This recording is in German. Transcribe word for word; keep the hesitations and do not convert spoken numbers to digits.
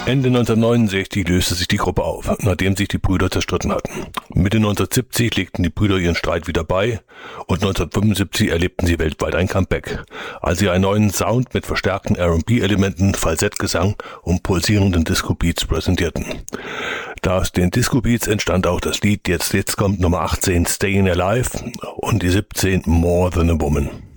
Ende neunzehnhundertneunundsechzig löste sich die Gruppe auf, nachdem sich die Brüder zerstritten hatten. Mitte neunzehnhundertsiebzig legten die Brüder ihren Streit wieder bei und neunzehnhundertfünfundsiebzig erlebten sie weltweit ein Comeback, als sie einen neuen Sound mit verstärkten R und B-Elementen, Falsettgesang und pulsierenden Disco-Beats präsentierten. Aus den Disco-Beats entstand auch das Lied, jetzt, jetzt kommt Nummer achtzehn, Staying Alive und die siebzehn, More Than a Woman.